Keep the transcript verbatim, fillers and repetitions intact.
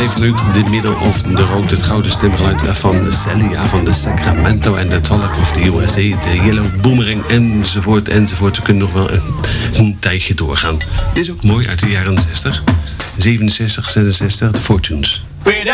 Even leuk, de middel of de rood, het gouden stemgeluid van Celia van de Sacramento en de Talk of the U S A, de Yellow Boomerang enzovoort enzovoort. We kunnen nog wel een, een tijdje doorgaan. Dit is ook mooi uit de jaren zestig, zevenenzestig, zesenzestig, de Fortunes.